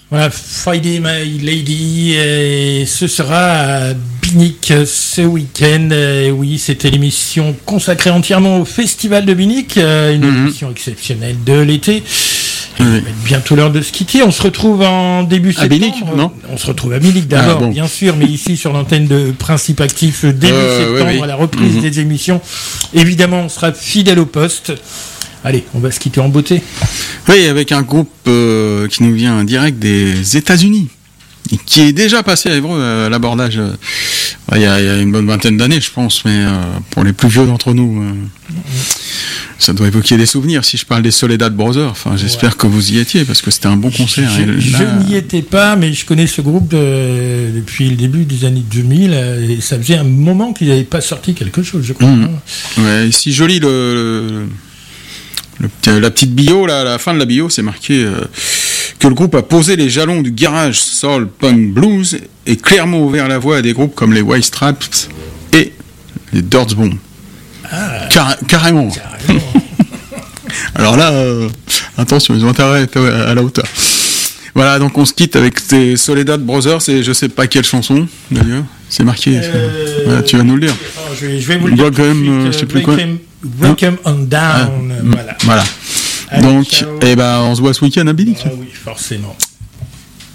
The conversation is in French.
Voilà, Friday My Lady, et ce sera à Binic ce week-end. Oui, c'était l'émission consacrée entièrement au Festival de Binic, une émission exceptionnelle de l'été. Il va être bientôt l'heure de se quitter. On se retrouve en début septembre. À Binic, non ? On se retrouve à Binic d'abord, bien sûr, mais ici sur l'antenne de Principe Actif début septembre, à la reprise des émissions. Évidemment, on sera fidèle au poste. Allez, on va se quitter en beauté. Oui, avec un groupe qui nous vient direct des États-Unis, et qui est déjà passé à Évreux à l'abordage il y a une bonne vingtaine d'années, je pense, mais pour les plus vieux d'entre nous, ça doit évoquer des souvenirs. Si je parle des Soledad Brothers, j'espère que vous y étiez, parce que c'était un bon concert. Je n'y étais pas, mais je connais ce groupe depuis le début des années 2000, et ça faisait un moment qu'ils n'avaient pas sorti quelque chose, je crois. Ouais, si joli la petite bio, là, à la fin de la bio, c'est marqué que le groupe a posé les jalons du garage soul punk blues et clairement ouvert la voie à des groupes comme les White Stripes et les Dirtbombs. Carrément. Alors là, attention, ils ont intérêt à être à la hauteur. Voilà, donc on se quitte avec ces Soledad Brothers et je sais pas quelle chanson d'ailleurs. C'est marqué. Voilà, tu vas nous le dire. Je vais vous le dire. Welcome, je sais plus quoi. Welcome on down. Voilà. Allez, donc, ciao. on se voit ce week-end à Binic. Oui, forcément.